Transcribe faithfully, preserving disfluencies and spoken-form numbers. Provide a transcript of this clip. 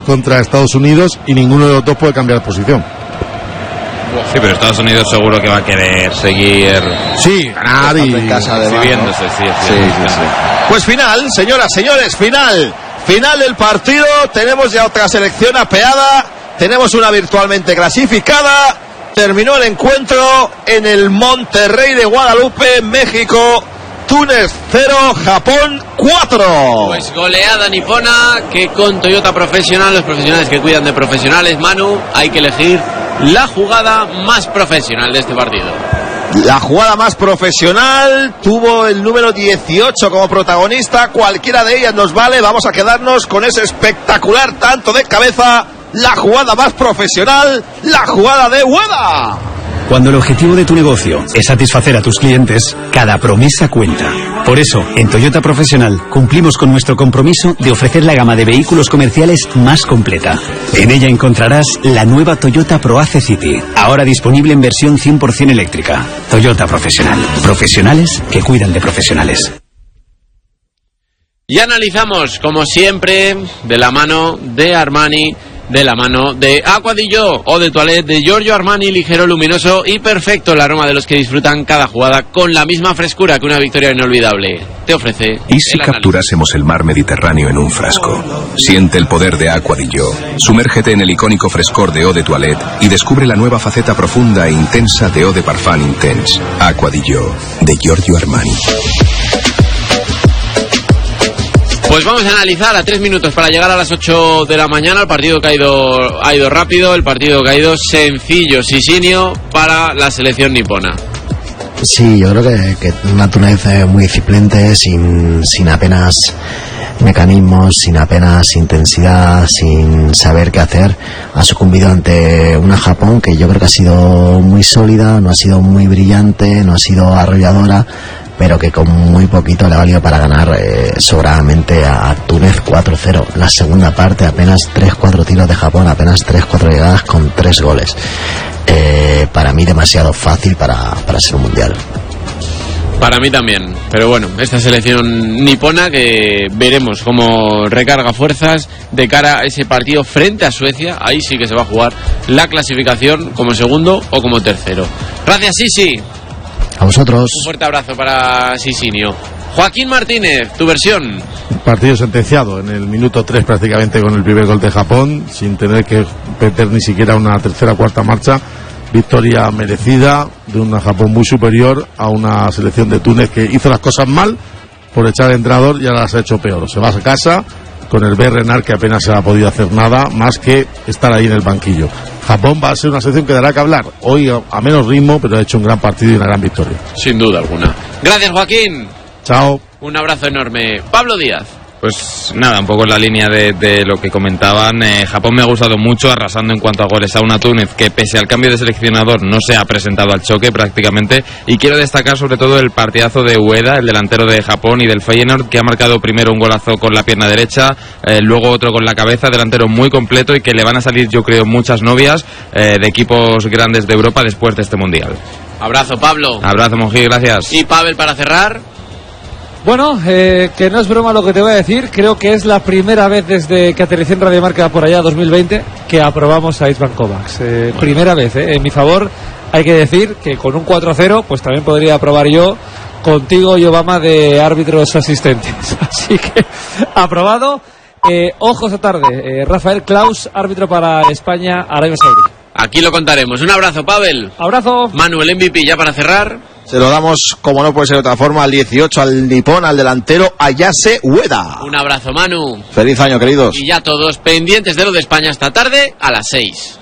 contra Estados Unidos y ninguno de los dos puede cambiar de posición. Sí, pero Estados Unidos seguro que va a querer seguir sí, ganar y exhibiéndose. Sí, sí, sí, sí, sí. Pues final, señoras, señores, final. Final del partido. Tenemos ya otra selección apeada. Tenemos una virtualmente clasificada. Terminó el encuentro en el Monterrey de Guadalupe, México. Túnez cero, Japón cuatro. Pues goleada nipona que con Toyota Profesional, los profesionales que cuidan de profesionales, Manu, hay que elegir la jugada más profesional de este partido. La jugada más profesional tuvo el número dieciocho como protagonista. Cualquiera de ellas nos vale. Vamos a quedarnos con ese espectacular tanto de cabeza. La jugada más profesional, la jugada de Ueda. Cuando el objetivo de tu negocio es satisfacer a tus clientes, cada promesa cuenta. Por eso, en Toyota Profesional cumplimos con nuestro compromiso de ofrecer la gama de vehículos comerciales más completa. En ella encontrarás la nueva Toyota ProAce City, ahora disponible en versión cien por ciento eléctrica. Toyota Profesional. Profesionales que cuidan de profesionales. Y analizamos, como siempre, de la mano de Armani, de la mano de Acqua di Gio o de Toilette de Giorgio Armani, ligero, luminoso y perfecto, el aroma de los que disfrutan cada jugada con la misma frescura que una victoria inolvidable. Te ofrece. ¿Y si capturásemos el mar Mediterráneo en un frasco? Siente el poder de Acqua di Gio. Sumérgete en el icónico frescor de Eau de Toilette y descubre la nueva faceta profunda e intensa de Eau de Parfum Intense. Acqua di Gio, de Giorgio Armani. Pues vamos a analizar a tres minutos para llegar a las ocho de la mañana. El partido que ha ido, ha ido rápido, el partido que ha ido sencillo, Sisinio, para la selección nipona. Sí, yo creo que, que una Túnez muy disciplinante, sin, sin apenas mecanismos, sin apenas intensidad, sin saber qué hacer, ha sucumbido ante una Japón que yo creo que ha sido muy sólida, no ha sido muy brillante, no ha sido arrolladora, pero que con muy poquito le ha valido para ganar eh, sobradamente a Túnez cuatro cero. La segunda parte, apenas tres cuatro tiros de Japón, apenas tres cuatro llegadas con tres goles. Eh, para mí demasiado fácil para, para ser un mundial. Para mí también, pero bueno, esta selección nipona que veremos cómo recarga fuerzas de cara a ese partido frente a Suecia. Ahí sí que se va a jugar la clasificación como segundo o como tercero. Gracias, Sisi. A vosotros. Un fuerte abrazo para Sisinio. Joaquín Martínez, tu versión. Partido sentenciado en el minuto tres prácticamente con el primer gol de Japón, sin tener que meter ni siquiera una tercera o cuarta marcha. Victoria merecida de una Japón muy superior a una selección de Túnez que hizo las cosas mal por echar al entrenador y ahora las ha hecho peor. Se va a casa con el B. Renard, que apenas se ha podido hacer nada más que estar ahí en el banquillo. Japón va a ser una selección que dará que hablar. Hoy a menos ritmo, pero ha hecho un gran partido y una gran victoria. Sin duda alguna. Gracias, Joaquín. Chao. Un abrazo enorme. Pablo Díaz. Pues nada, un poco en la línea de, de lo que comentaban. eh, Japón me ha gustado mucho, arrasando en cuanto a goles a una Túnez que pese al cambio de seleccionador no se ha presentado al choque prácticamente, y quiero destacar sobre todo el partidazo de Ueda, el delantero de Japón y del Feyenoord, que ha marcado primero un golazo con la pierna derecha, eh, luego otro con la cabeza, delantero muy completo y que le van a salir yo creo muchas novias eh, de equipos grandes de Europa después de este Mundial. Abrazo, Pablo. Abrazo, Monji, gracias. Y Pavel, para cerrar. Bueno, eh, que no es broma lo que te voy a decir. Creo que es la primera vez desde que aterricé en Radio Marca por allá dos mil veinte que aprobamos a István Kovacs. Eh, bueno. Primera vez, eh. En mi favor hay que decir que con un cuatro cero pues también podría aprobar yo contigo y Obama de árbitros asistentes. Así que aprobado. Eh, ojo esta tarde. Eh, Rafael Claus, árbitro para España, Arabia Saudí. Aquí lo contaremos. Un abrazo, Pavel. Abrazo. Manuel M V P ya para cerrar. Se lo damos, como no puede ser de otra forma, al dieciocho, al nipón, al delantero Ayase Ueda. Un abrazo, Manu. Feliz año, queridos. Y ya todos pendientes de lo de España esta tarde a las seis.